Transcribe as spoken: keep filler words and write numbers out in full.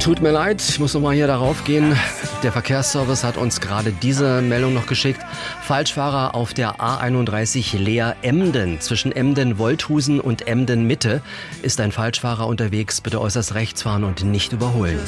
tut mir leid, ich muss nochmal hier darauf gehen. Der Verkehrsservice hat uns gerade diese Meldung noch geschickt. Falschfahrer auf der A einunddreißig Leer-Emden. Zwischen Emden-Wolthusen und Emden-Mitte ist ein Falschfahrer unterwegs. Bitte äußerst rechts fahren und nicht überholen.